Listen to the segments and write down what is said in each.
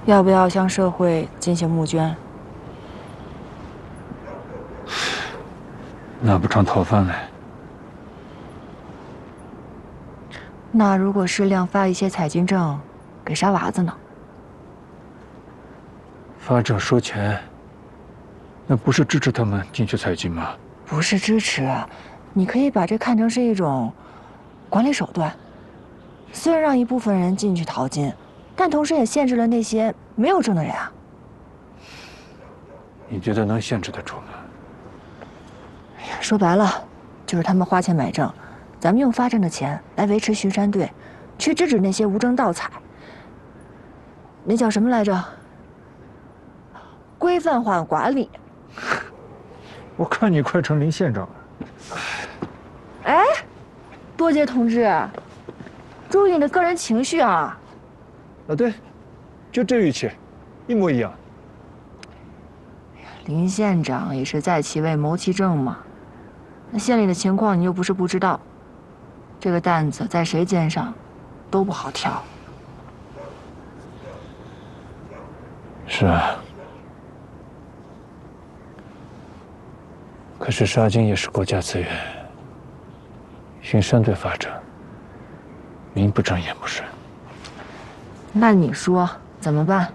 要不要向社会进行募捐？ 拿不上讨饭来。 那如果是量发一些彩金证给沙娃子呢？ 发证收钱，那不是支持他们进去采金吗？ 不是支持，你可以把这看成是一种管理手段。虽然让一部分人进去淘金，但同时也限制了那些没有证的人啊。 你觉得能限制得住吗？ 哎呀，说白了，就是他们花钱买证，咱们用发证的钱来维持巡山队，去制止那些无证盗采。那叫什么来着？规范化管理。 我看你快成林县长了。 哎，多杰同志，注意你的个人情绪啊！ 啊，对，就这语气，一模一样。 林县长也是在其位谋其政嘛。那县里的情况你又不是不知道，这个担子在谁肩上，都不好挑。 是啊。可是沙金也是国家资源，巡山队发证，名不正言不顺。 那你说怎么办？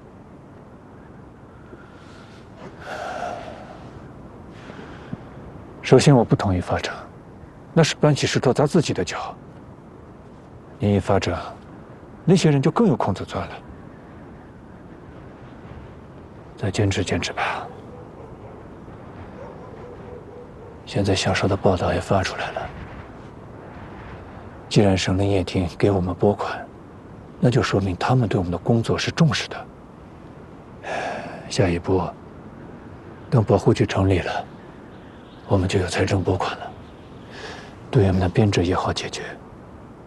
首先，我不同意发证，那是搬起石头砸自己的脚。你一发证，那些人就更有空子钻了。再坚持坚持吧。现在小说的报道也发出来了，既然省林业厅给我们拨款，那就说明他们对我们的工作是重视的。下一步，等保护区成立了，我们就有财政拨款了，队员们的编制也好解决。